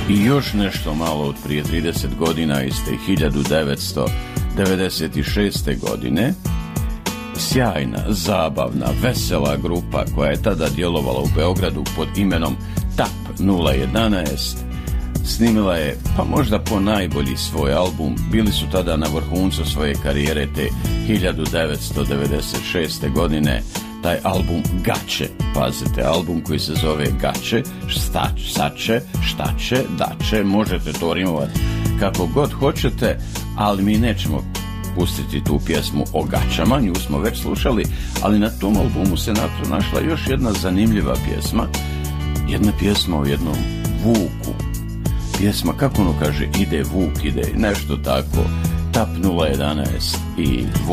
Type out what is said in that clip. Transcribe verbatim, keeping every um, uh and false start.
I još nešto malo od prije trideset godina, iz te hiljadu devetsto devedeset šeste. godine, sjajna, zabavna, vesela grupa koja je tada djelovala u Beogradu pod imenom TAP nula jedanaest snimila je, pa možda po najbolji svoj album. Bili su tada na vrhuncu svoje karijere te hiljadu devetsto devedeset šeste. godine. Taj album Gaće, pazite, album koji se zove Gaće, šta, sače, šta će, da će, možete to rimovati kako god hoćete, ali mi nećemo pustiti tu pjesmu o gaćama, nju smo već slušali, ali na tom albumu se našla još jedna zanimljiva pjesma, jedna pjesma o jednom vuku, pjesma, kako ono kaže, ide vuk, ide nešto tako, TAP nula jedanaest i